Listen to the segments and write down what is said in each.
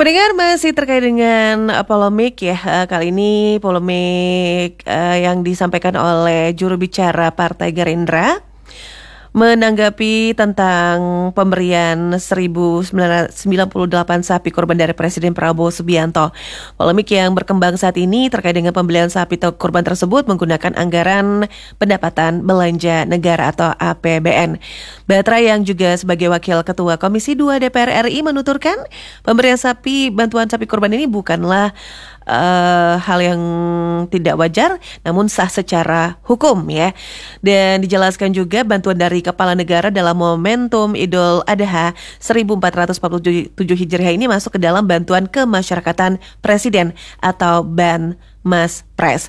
Pendengar, masih terkait dengan polemik ya. Kali ini polemik yang disampaikan oleh juru bicara Partai Gerindra menanggapi tentang pemberian 1.998 sapi korban dari Presiden Prabowo Subianto. Polemik yang berkembang saat ini terkait dengan pembelian sapi korban tersebut menggunakan anggaran pendapatan belanja negara atau APBN. Batra yang juga sebagai Wakil Ketua Komisi 2 DPR RI menuturkan pemberian bantuan sapi korban ini bukanlah hal yang tidak wajar, namun sah secara hukum ya. Dan dijelaskan juga bantuan dari Kepala Negara dalam momentum Idul Adha 1447 Hijriah ini masuk ke dalam bantuan kemasyarakatan Presiden atau Banmaspres.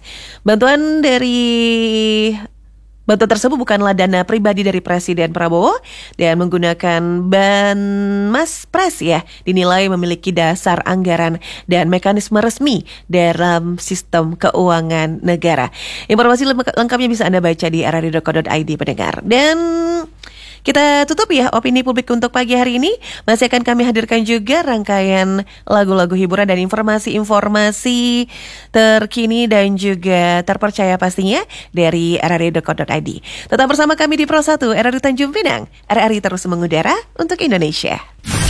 Bantuan tersebut bukanlah dana pribadi dari Presiden Prabowo dan menggunakan Banmaspres ya, dinilai memiliki dasar anggaran dan mekanisme resmi dalam sistem keuangan negara. Informasi lengkapnya bisa Anda baca di rri.co.id pendengar. Dan kita tutup ya opini publik untuk pagi hari ini. Masih akan kami hadirkan juga rangkaian lagu-lagu hiburan dan informasi-informasi terkini dan juga terpercaya pastinya dari rri.co.id. Tetap bersama kami di Pro 1 RRI Tanjung Pinang. RRI terus mengudara untuk Indonesia.